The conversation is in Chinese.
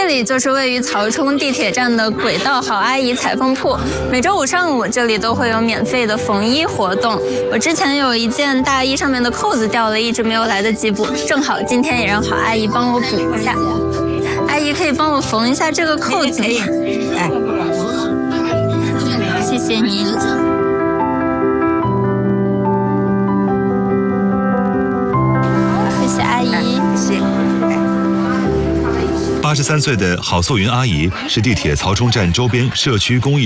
这里就是位于曹冲地铁站的轨道好阿姨裁缝铺，每周5上午这里都会有免费的缝衣活动。我之前有一件大衣上面的扣子掉了，一直没有来得及补，正好今天也让好阿姨帮我补一下。阿姨可以帮我缝一下这个扣子吗？ 哎， 谢谢您。谢谢阿姨。 谢谢。 83岁的郝素云阿姨是地铁曹冲站周边社区公益